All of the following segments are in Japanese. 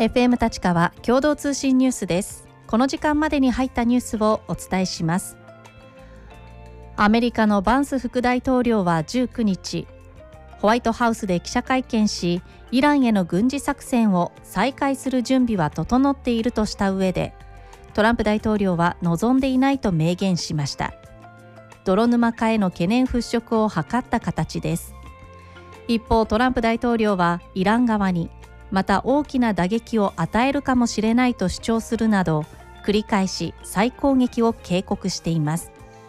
FM 立川共同通信ニュースです。この時間までに入ったニュースをお伝えします。アメリカのバンス副大統領は19日、ホワイトハウスで記者会見し、イランへの軍事作戦を再開する準備は整っているとした上で、トランプ大統領は望んでいないと明言しました。泥沼化への懸念払拭を図った形です。一方、トランプ大統領はイラン側にまた大きな打撃を与えるかもしれないと主張するなど、繰り返し再攻撃を警告しています。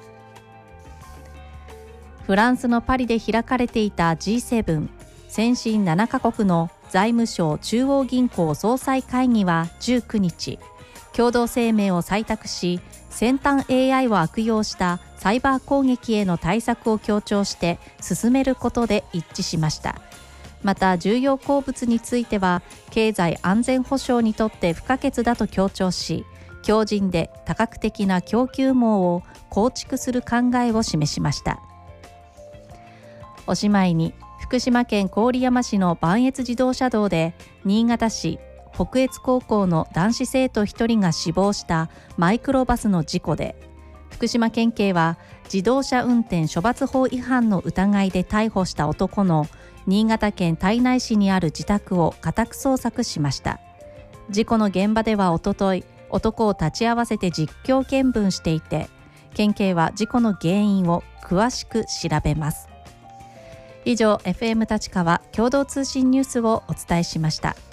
フランスのパリで開かれていた G7 先進7カ国の財務相中央銀行総裁会議は19日、共同声明を採択し、先端 AI を悪用したサイバー攻撃への対策を強調して進めることで一致しました。また重要鉱物については経済安全保障にとって不可欠だと強調し、強靭で多角的な供給網を構築する考えを示しました。おしまいに、福島県郡山市の磐越自動車道で新潟市北越高校の男子生徒1人が死亡したマイクロバスの事故で、福島県警は自動車運転処罰法違反の疑いで逮捕した男の新潟県胎内市にある自宅を家宅捜索しました。事故の現場ではおととい、男を立ち会わせて実況見分していて、県警は事故の原因を詳しく調べます。以上、FM 立川共同通信ニュースをお伝えしました。